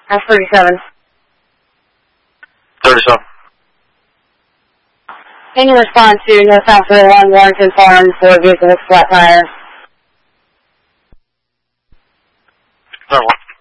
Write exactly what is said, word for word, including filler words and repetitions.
That's thirty-seven. thirty-seven. Can you respond to North South one Warrington Farms for a vehicle with flat tires? Very well.